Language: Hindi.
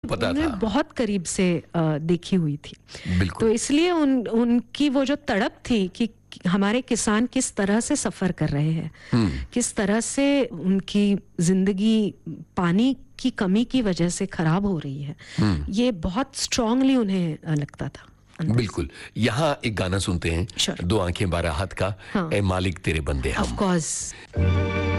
पता उन्हें था। बहुत करीब से देखी हुई थी। बिल्कुल। तो इसलिए उनकी वो जो तड़प थी कि हमारे किसान किस तरह से सफर कर रहे हैं, किस तरह से उनकी जिंदगी पानी की कमी की वजह से खराब हो रही है, ये बहुत स्ट्रांगली उन्हें लगता था अंदर से। बिल्कुल। यहाँ एक गाना सुनते हैं, Sure. 2 आंखें 12 हाथ का, हाँ। ए मालिक तेरे बंदे ऑफ हम। कोर्स।